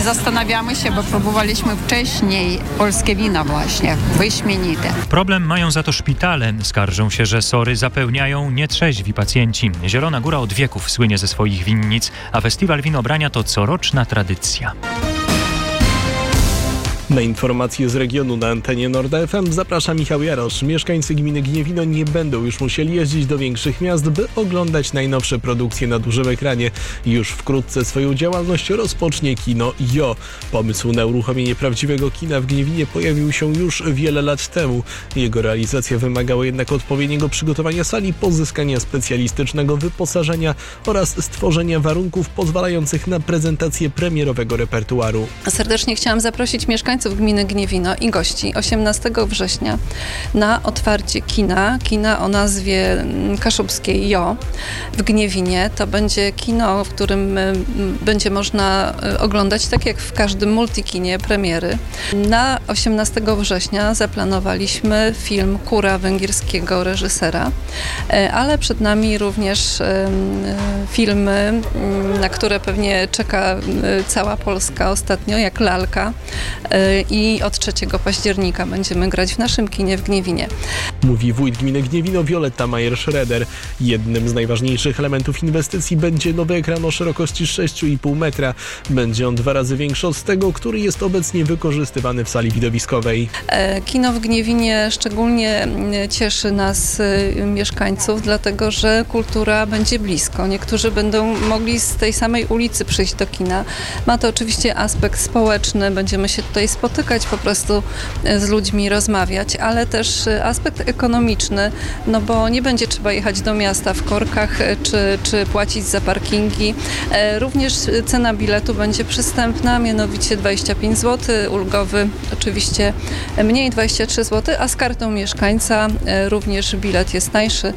zastanawiamy się, bo próbowaliśmy wcześniej polskie wina właśnie, wyśmienite. Problem mają za to szpitale. Skarżą się, że sory zapełniają nietrzeźwi pacjenci. Zielona Góra od wieków słynie ze swoich winnic, a festiwal winobrania to coroczna tradycja. Na informacje z regionu na antenie Norda FM zaprasza Michał Jarosz. Mieszkańcy gminy Gniewino nie będą już musieli jeździć do większych miast, by oglądać najnowsze produkcje na dużym ekranie. Już wkrótce swoją działalność rozpocznie kino JO. Pomysł na uruchomienie prawdziwego kina w Gniewinie pojawił się już wiele lat temu. Jego realizacja wymagała jednak odpowiedniego przygotowania sali, pozyskania specjalistycznego wyposażenia oraz stworzenia warunków pozwalających na prezentację premierowego repertuaru. Serdecznie chciałam zaprosić mieszkańców gminy Gniewino i gości 18 września na otwarcie kina o nazwie kaszubskiej JO w Gniewinie. To będzie kino, w którym będzie można oglądać, tak jak w każdym multikinie, premiery. Na 18 września zaplanowaliśmy film Kura węgierskiego reżysera, ale przed nami również filmy, na które pewnie czeka cała Polska ostatnio, jak Lalka, i od 3 października będziemy grać w naszym kinie w Gniewinie. Mówi wójt gminy Gniewino Wioletta Majer-Schroeder. Jednym z najważniejszych elementów inwestycji będzie nowy ekran o szerokości 6,5 metra. Będzie on 2 razy większy od tego, który jest obecnie wykorzystywany w sali widowiskowej. Kino w Gniewinie szczególnie cieszy nas, mieszkańców, dlatego że kultura będzie blisko. Niektórzy będą mogli z tej samej ulicy przyjść do kina. Ma to oczywiście aspekt społeczny, będziemy się tutaj spotykać, po prostu z ludźmi rozmawiać, ale też aspekt ekonomiczny, no bo nie będzie trzeba jechać do miasta w korkach czy płacić za parkingi. Również cena biletu będzie przystępna, mianowicie 25 zł, ulgowy oczywiście mniej 23 zł, a z kartą mieszkańca również bilet jest tańszy,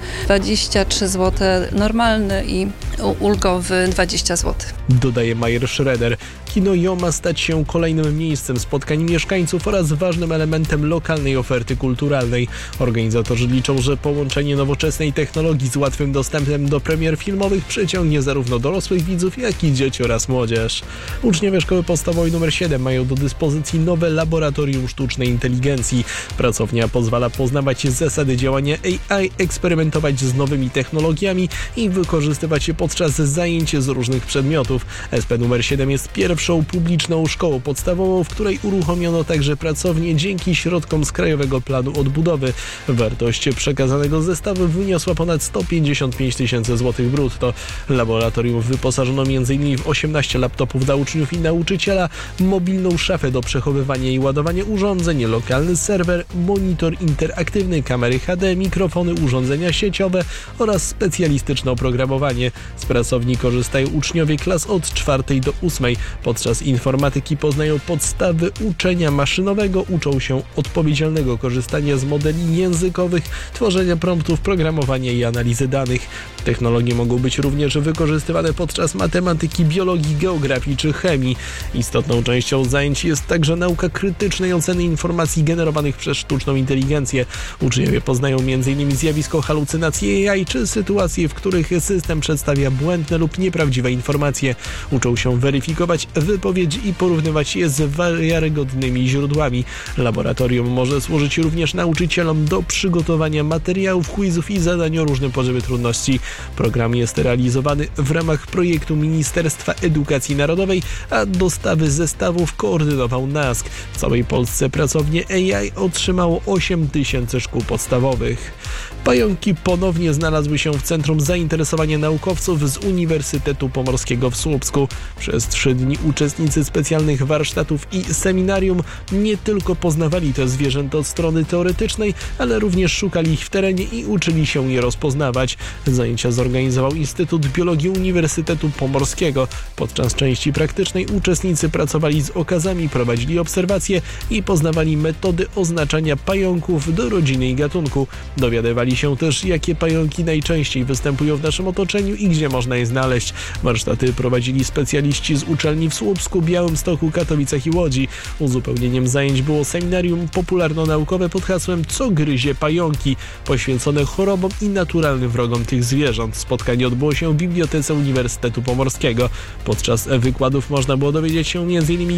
23 zł normalny i ulgowy 20 zł. Dodaje Majer-Schroeder. Kino JO ma stać się kolejnym miejscem spotkań mieszkańców oraz ważnym elementem lokalnej oferty kulturalnej. Organizatorzy liczą, że połączenie nowoczesnej technologii z łatwym dostępem do premier filmowych przyciągnie zarówno dorosłych widzów, jak i dzieci oraz młodzież. Uczniowie Szkoły Podstawowej nr 7 mają do dyspozycji nowe laboratorium sztucznej inteligencji. Pracownia pozwala poznawać zasady działania AI, eksperymentować z nowymi technologiami i wykorzystywać je podczas zajęć z różnych przedmiotów. SP nr 7 jest pierwszą publiczną szkołą podstawową, w której uruchomiono także pracownię dzięki środkom z Krajowego Planu Odbudowy. Wartość przekazanego zestawu wyniosła ponad 155 000 złotych brutto. Laboratorium wyposażono m.in. w 18 laptopów dla uczniów i nauczyciela, mobilną szafę do przechowywania i ładowania urządzeń, lokalny serwer, monitor interaktywny, kamery HD, mikrofony, urządzenia sieciowe oraz specjalistyczne oprogramowanie. Z pracowni korzystają uczniowie klas od 4 do 8. Podczas informatyki poznają podstawy uczenia maszynowego, uczą się odpowiedzialnego korzystania z modeli językowych, tworzenia promptów, programowania i analizy danych. Technologie mogą być również wykorzystywane podczas matematyki, biologii, geografii czy chemii. Istotną częścią zajęć jest także nauka krytycznej oceny informacji generowanych przez sztuczną inteligencję. Uczniowie poznają m.in. zjawisko halucynacji AI czy sytuacje, w których system przedstawia błędne lub nieprawdziwe informacje. Uczą się weryfikować wypowiedzi i porównywać je z wiarygodnymi źródłami. Laboratorium może służyć również nauczycielom do przygotowania materiałów, quizów i zadań o różnym poziomie trudności. Program jest realizowany w ramach projektu Ministerstwa Edukacji Narodowej, a dostawy zestawów koordynował NASK. W całej Polsce pracownie AI otrzymało 8 000 szkół podstawowych. Pająki ponownie znalazły się w centrum zainteresowania naukowców z Uniwersytetu Pomorskiego w Słupsku. Przez 3 dni uczestnicy specjalnych warsztatów i seminarium nie tylko poznawali te zwierzęta od strony teoretycznej, ale również szukali ich w terenie i uczyli się je rozpoznawać. Zajęcia zorganizował Instytut Biologii Uniwersytetu Pomorskiego. Podczas części praktycznej uczestnicy pracowali z okazami, prowadzili obserwacje i poznawali metody oznaczania pająków do rodziny i gatunku. Dowiadywali się też, jakie pająki najczęściej występują w naszym otoczeniu i gdzie można je znaleźć. Warsztaty prowadzili specjaliści z uczelni w Słupsku, Białymstoku, Katowicach i Łodzi. Uzupełnieniem zajęć było seminarium popularno-naukowe pod hasłem Co gryzie pająki, poświęcone chorobom i naturalnym wrogom tych zwierząt. Spotkanie odbyło się w Bibliotece Uniwersytetu Pomorskiego. Podczas wykładów można było dowiedzieć się m.in.